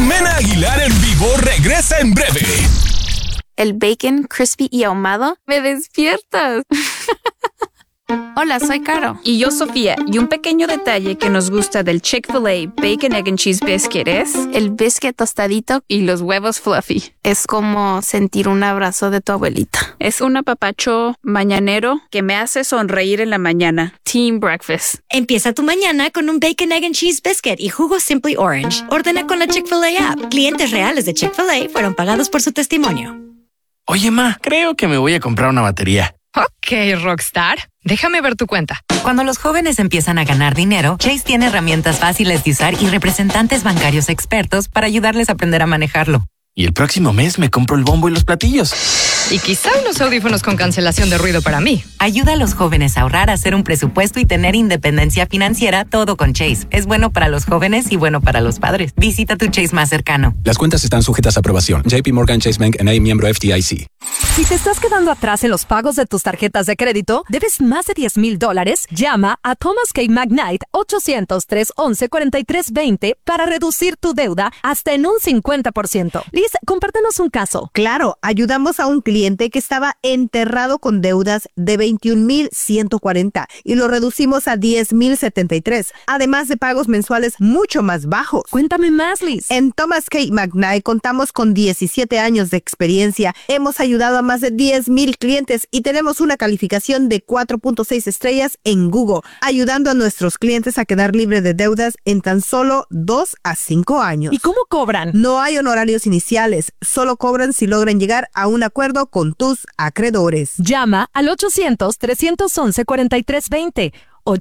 Jimena Aguilar en vivo regresa en breve. El bacon crispy y ahumado me despiertas. Hola, soy Caro. Y yo, Sofía. Y un pequeño detalle que nos gusta del Chick-fil-A Bacon, Egg and Cheese Biscuit es el biscuit tostadito y los huevos fluffy. Es como sentir un abrazo de tu abuelita. Es un apapacho mañanero que me hace sonreír en la mañana. Team Breakfast. Empieza tu mañana con un Bacon, Egg and Cheese Biscuit y jugo Simply Orange. Ordena con la Chick-fil-A app. Clientes reales de Chick-fil-A fueron pagados por su testimonio. Oye, ma, creo que me voy a comprar una batería. Ok, Rockstar. Déjame ver tu cuenta. Cuando los jóvenes empiezan a ganar dinero, Chase tiene herramientas fáciles de usar y representantes bancarios expertos para ayudarles a aprender a manejarlo. Y el próximo mes me compro el bombo y los platillos. Y quizá unos audífonos con cancelación de ruido para mí. Ayuda a los jóvenes a ahorrar, a hacer un presupuesto y tener independencia financiera, todo con Chase. Es bueno para los jóvenes y bueno para los padres. Visita tu Chase más cercano. Las cuentas están sujetas a aprobación. JP Morgan Chase Bank N.A., miembro FDIC. Si te estás quedando atrás en los pagos de tus tarjetas de crédito, debes más de $10,000, llama a Thomas K. McKnight 800-311-4320 para reducir tu deuda hasta en un 50%. Liz, compártenos un caso. Claro, ayudamos a un cliente que estaba enterrado con deudas de $21,140 y lo reducimos a $10,073, además de pagos mensuales mucho más bajos. Cuéntame más, Liz. En Thomas K. McKnight contamos con 17 años de experiencia. Hemos ayudado a más de 10,000 clientes y tenemos una calificación de 4.6 estrellas en Google, ayudando a nuestros clientes a quedar libres de deudas en tan solo 2 a 5 años. ¿Y cómo cobran? No hay honorarios iniciales, solo cobran si logran llegar a un acuerdo con tus acreedores. Llama al 800-311-4320.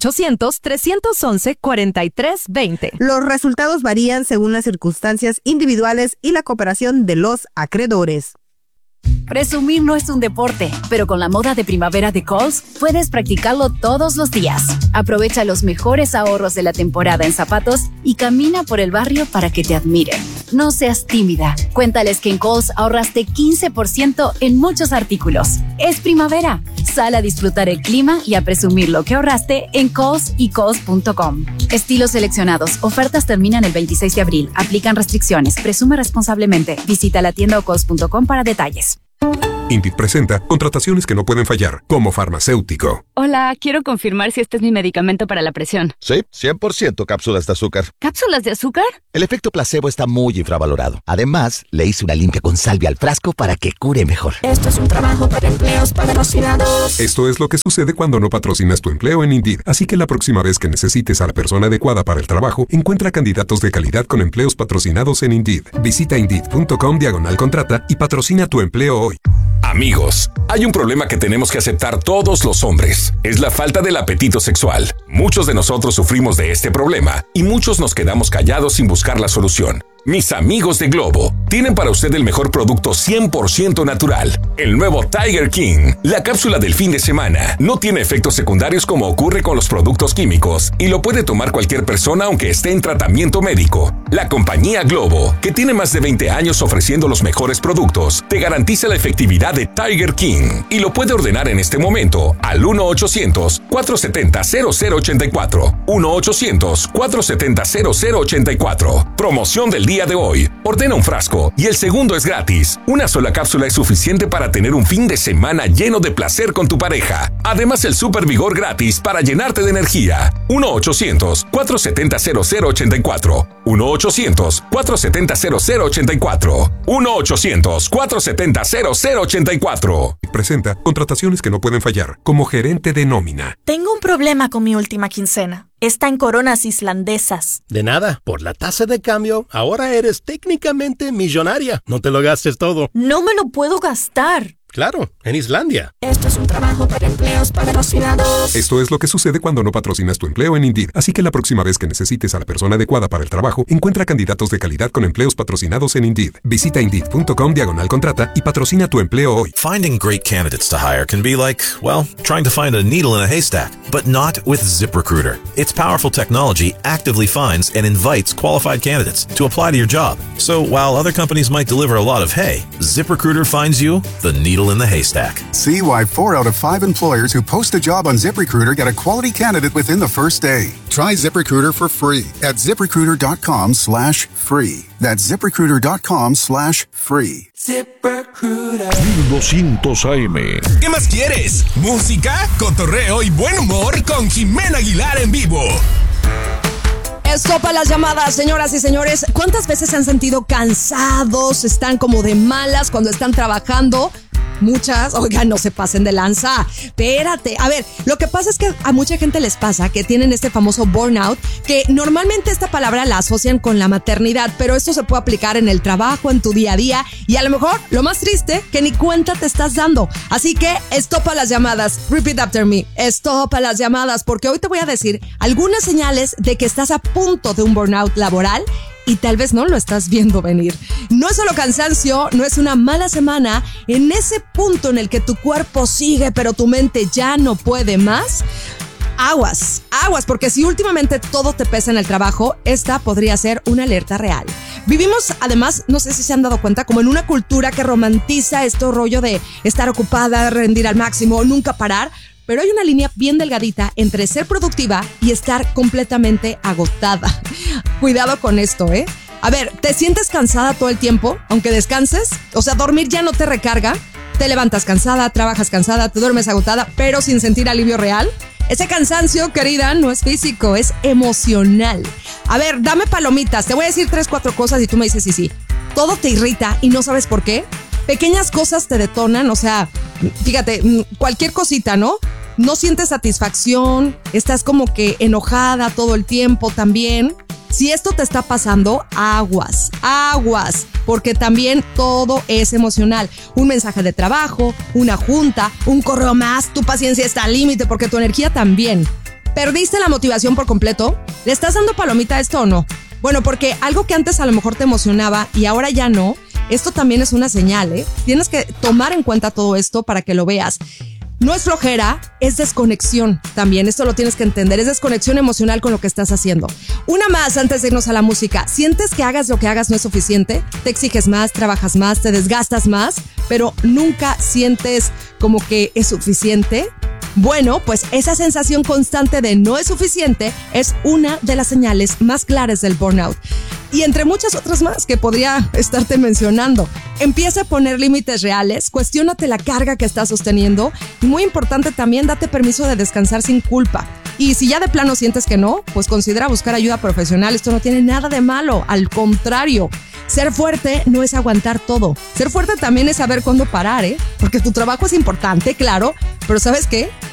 800-311-4320. Los resultados varían según las circunstancias individuales y la cooperación de los acreedores. Presumir no es un deporte, pero con la moda de primavera de Kohl's puedes practicarlo todos los días. Aprovecha los mejores ahorros de la temporada en zapatos y camina por el barrio para que te admiren. No seas tímida. Cuéntales que en Kohl's ahorraste 15% en muchos artículos. Es primavera. Sal a disfrutar el clima y a presumir lo que ahorraste en Kohl's y Kohl's.com. Estilos seleccionados. Ofertas terminan el 26 de abril. Aplican restricciones. Presume responsablemente. Visita la tienda o Kohl's.com para detalles. Indeed presenta contrataciones que no pueden fallar, como farmacéutico. Hola, quiero confirmar si este es mi medicamento para la presión. Sí, 100% cápsulas de azúcar. ¿Cápsulas de azúcar? El efecto placebo está muy infravalorado. Además, le hice una limpia con salvia al frasco para que cure mejor. Esto es un trabajo para empleos patrocinados. Esto es lo que sucede cuando no patrocinas tu empleo en Indeed. Así que la próxima vez que necesites a la persona adecuada para el trabajo, encuentra candidatos de calidad con empleos patrocinados en Indeed. Visita Indeed.com/contrata y patrocina tu empleo hoy. Amigos, hay un problema que tenemos que aceptar todos los hombres. Es la falta del apetito sexual. Muchos de nosotros sufrimos de este problema y muchos nos quedamos callados sin buscar la solución. Mis amigos de Globo tienen para usted el mejor producto 100% natural, el nuevo Tiger King. La cápsula del fin de semana no tiene efectos secundarios como ocurre con los productos químicos y lo puede tomar cualquier persona aunque esté en tratamiento médico. La compañía Globo, que tiene más de 20 años ofreciendo los mejores productos, te garantiza la efectividad de Tiger King y lo puede ordenar en este momento al 1-800-470-0084. 1-800-470-0084. Promoción del día de hoy. Ordena un frasco y el segundo es gratis. Una sola cápsula es suficiente para tener un fin de semana lleno de placer con tu pareja. Además, el Super Vigor gratis para llenarte de energía. 1-800-470-0084. 1-800-470-0084. 1-800-470-0084. Presenta contrataciones que no pueden fallar, como gerente de nómina. Tengo un problema con mi última quincena. Está en coronas islandesas. De nada, por la tasa de cambio, ahora eres técnicamente millonaria. No te lo gastes todo. No me lo puedo gastar. Claro, en Islandia. Esto es un trabajo para empleos patrocinados. Esto es lo que sucede cuando no patrocinas tu empleo en Indeed. Así que la próxima vez que necesites a la persona adecuada para el trabajo, encuentra candidatos de calidad con empleos patrocinados en Indeed. Visita Indeed.com/contrata y patrocina tu empleo hoy. Finding great candidates to hire can be like, well, trying to find a needle in a haystack, but not with ZipRecruiter. Its powerful technology actively finds and invites qualified candidates to apply to your job. So while other companies might deliver a lot of hay, ZipRecruiter finds you the needle needle in the haystack. See why 4 out of 5 employers who post a job on ZipRecruiter get a quality candidate within the first day. Try ZipRecruiter for free at ZipRecruiter.com/free. That's ZipRecruiter.com/free. ZipRecruiter. 1200 AM. ¿Qué más quieres? Música, cotorreo y buen humor con Jimena Aguilar en vivo. Estopa las llamadas, señoras y señores. ¿Cuántas veces se han sentido cansados? Están como de malas cuando están trabajando. Muchas, oigan, no se pasen de lanza. Espérate. A ver, lo que pasa es que a mucha gente les pasa que tienen este famoso burnout, que normalmente esta palabra la asocian con la maternidad, pero esto se puede aplicar en el trabajo, en tu día a día, y a lo mejor, lo más triste, que ni cuenta te estás dando. Así que, estopa las llamadas. Repeat after me. Estopa las llamadas, porque hoy te voy a decir algunas señales de que estás a punto de un burnout laboral y tal vez no lo estás viendo venir. No es solo cansancio, no es una mala semana. En ese punto en el que tu cuerpo sigue, pero tu mente ya no puede más, aguas, porque si últimamente todo te pesa en el trabajo, esta podría ser una alerta real. Vivimos, además, no sé si se han dado cuenta, como en una cultura que romantiza este rollo de estar ocupada, rendir al máximo, nunca parar. Pero hay una línea bien delgadita entre ser productiva y estar completamente agotada. Cuidado con esto, ¿eh? A ver, ¿te sientes cansada todo el tiempo, aunque descanses? O sea, dormir ya no te recarga. Te levantas cansada, trabajas cansada, te duermes agotada, pero sin sentir alivio real. Ese cansancio, querida, no es físico, es emocional. A ver, dame palomitas. Te voy a decir 3, 4 cosas y tú me dices sí. Todo te irrita y no sabes por qué. Pequeñas cosas te detonan, o sea, fíjate, cualquier cosita, ¿no? No sientes satisfacción, estás como que enojada todo el tiempo también. Si esto te está pasando, aguas, porque también todo es emocional. Un mensaje de trabajo, una junta, un correo más, tu paciencia está al límite porque tu energía también. ¿Perdiste la motivación por completo? ¿Le estás dando palomita a esto o no? Bueno, porque algo que antes a lo mejor te emocionaba y ahora ya no, esto también es una señal, ¿eh? Tienes que tomar en cuenta todo esto para que lo veas. No es flojera, es desconexión también. Esto lo tienes que entender. Es desconexión emocional con lo que estás haciendo. Una más antes de irnos a la música. ¿Sientes que hagas lo que hagas no es suficiente? ¿Te exiges más, trabajas más, te desgastas más, pero nunca sientes como que es suficiente? Bueno, pues esa sensación constante de no es suficiente es una de las señales más claras del burnout. Y entre muchas otras más que podría estarte mencionando. Empieza a poner límites reales, cuestiónate la carga que estás sosteniendo y muy importante también date permiso de descansar sin culpa. Y si ya de plano sientes que no, pues considera buscar ayuda profesional. Esto no tiene nada de malo, al contrario. Ser fuerte no es aguantar todo. Ser fuerte también es saber cuándo parar, ¿eh? Porque tu trabajo es importante, claro, pero ¿sabes qué?